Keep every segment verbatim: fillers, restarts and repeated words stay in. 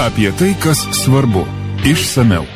Apie tai, kas svarbu. Išsamiau.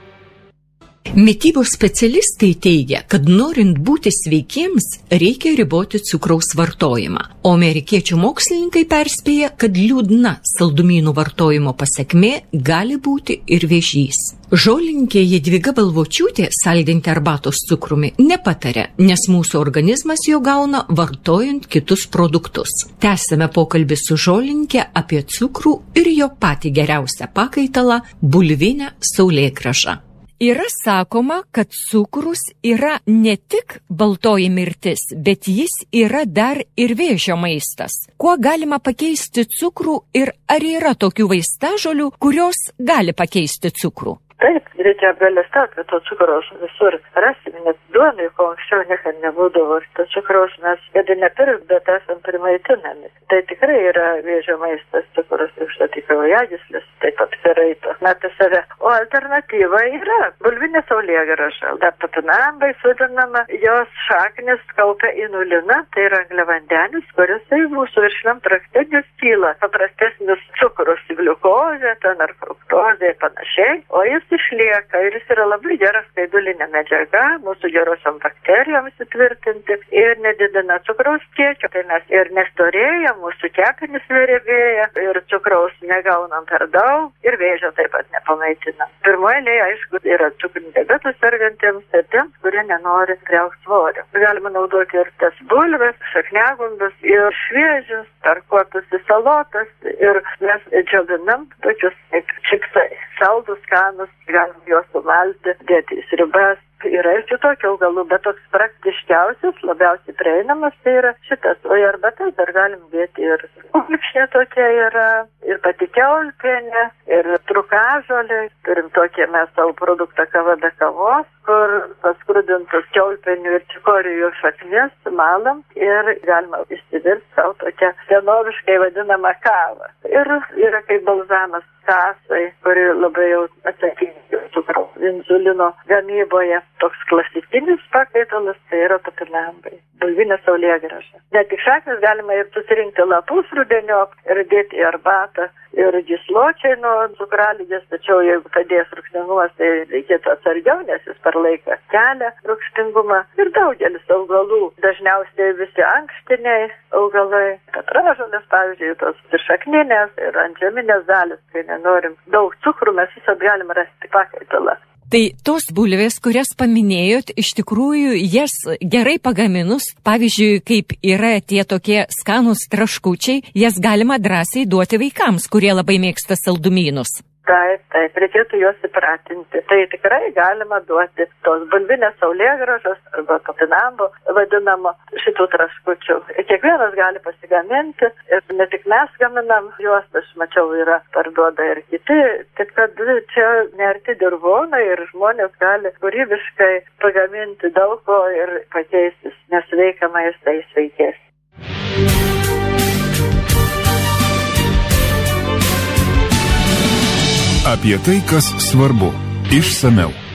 Mitybos specialistai teigia, kad norint būti sveikiems, reikia riboti cukraus vartojimą. O amerikiečių mokslininkai perspėja, kad liūdna saldumynų vartojimo pasekmė gali būti ir vėžys. Žolininkė Jadvyga Balvočiūtė saldinti arbatos cukrumi nepataria, nes mūsų organizmas jo gauna vartojant kitus produktus. Tęsime pokalbį su žolininkė apie cukrų ir jo patį geriausią pakaitalą – bulvinę saulėgrąžą. Yra sakoma, kad cukrus yra ne tik baltoji mirtis, bet jis yra dar ir vėžio maistas. Kuo galima pakeisti cukrų ir ar yra tokių vaistažolių, kurios gali pakeisti cukrų? Taip, reikia apgailestauti, kad to cukraus visur rasime, net duonai, ko anksčiau niekad nebūdavo. To cukraus mes gadi nepirk, bet esam primaitinami. Tai tikrai yra vėžio maistas, cukrus užstatyk kraujagyslės, taip pat karaito, meta save. O alternatyva yra bulvinė saulėgrąža. Dar topinambai sudinama, jos šaknis kaupia inuliną, tai yra angliavandenis, kuris tai mūsų viršiniam trakte neskyla. Paprastesnis cukrus, gliukozė, ten ar fruktozė ir panašiai, o jis išlieka ir jis yra labai geras skaidulinė medžiaga, mūsų gerosiom bakterijoms įtvirtinti ir nedidina cukraus kiekio, tai mes ir nestorėjam, mūsų kepenys nerebėja ir cukraus negaunam per daug ir vėžio taip pat nepamaitinam. Pirmoje eilėje, aišku, yra cukriniu diabetu sergantiems ir tiems, kurie nenori priaugti svorio. Galima naudoti ir tas bulves, šakniagumbius ir šviežius, tarkuotus į salotas ir mes džiovinam tokius kaip čipsai, saldus, skanus, galim juos sumalti, dėti į sriubas. Yra ir kitokių augalų, bet toks praktiškiausias, labiausiai prieinamas, tai yra šitas. O į arbatas dar galim dėti ir kulkšnė tokia yra, ir pati kiaulpienė, ir trukažolė. Turim tokį mes savo produktą kava be kavos, kur paskrudintus kiaulpienių ir čikorijų šaknis malam ir galima išsivirti savo tokią senoviškai vadinamą kavą. Ir yra kaip balzamas kasai, kuri labai jau atsakinga cukraus insulino gamyboje. Toks klasikinis pakaitalas tai yra topinambai, bulvinė saulėgrąža. Ne tik šaknis, galima ir susirinkti lapus rudeniop ir dėti į arbatą ir gysločiai nuo cukraligės, tačiau jeigu padės rūgštingumas, tai reikėtų atsargiau, nes jis per laiką kelia rūgštingumą. Ir daugelis augalų, dažniausiai visi ankštiniai augalai, petražolės, pavyzdžiui, tos ir šakninės, ir antžeminės dalis, kai nenorim daug cukrų, mes visą galim rasti pakaitalą. Tai tos bulvės, kurias paminėjot, iš tikrųjų jas gerai pagaminus, pavyzdžiui, kaip yra tie tokie skanūs traškučiai, jas galima drąsiai duoti vaikams, kurie labai mėgsta saldumynus. Taip, taip, reikėtų juos įpratinti. Tai tikrai galima duoti tos bulvinės saulėgrąžos arba topinambo vadinamo šitų traškučių. Kiekvienas gali pasigaminti ir ne tik mes gaminam juos, aš mačiau, yra parduoda ir kiti. Tik kad čia nerti dirvonai ir žmonės gali kūrybiškai pagaminti daug ko ir pakeisti nesveiką maistą į sveikesnį. Apie tai, kas svarbu. Išsamiau.